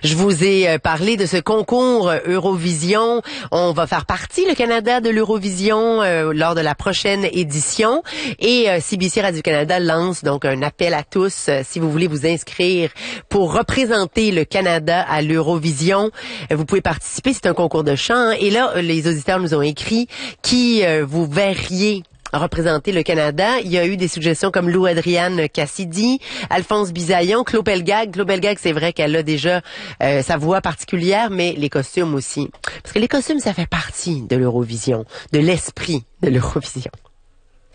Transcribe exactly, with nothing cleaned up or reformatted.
Je vous ai euh, parlé de ce concours euh, Eurovision. On va faire partie, le Canada, de l'Eurovision euh, lors de la prochaine édition. Et euh, C B C Radio-Canada lance donc un appel à tous, euh, si vous voulez vous inscrire pour représenter le Canada à l'Eurovision. Euh, vous pouvez participer, c'est un concours de chant. Hein, et là, les auditeurs nous ont écrit qui euh, vous verriez représenter le Canada. Il y a eu des suggestions comme Lou Adrienne Cassidy, Alphonse Bisaillon, Claude Pelgag. Claude Pelgag, c'est vrai qu'elle a déjà euh, sa voix particulière, mais les costumes aussi. Parce que les costumes, ça fait partie de l'Eurovision, de l'esprit de l'Eurovision.